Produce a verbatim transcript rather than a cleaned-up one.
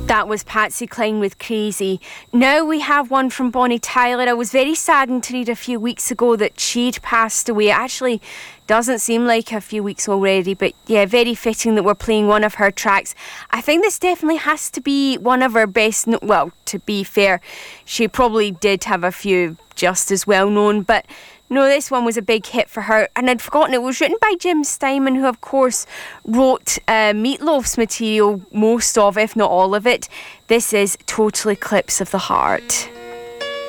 That was Patsy Cline with Crazy. Now we have one from Bonnie Tyler. I was very saddened to read a few weeks ago that she'd passed away. It actually doesn't seem like a few weeks already, but yeah, very fitting that we're playing one of her tracks. I think this definitely has to be one of her best, no- well, to be fair, she probably did have a few just as well known, but no, this one was a big hit for her, and I'd forgotten it was written by Jim Steinman, who of course wrote uh, Meatloaf's material, most of, if not all of it. This is Total Eclipse of the Heart.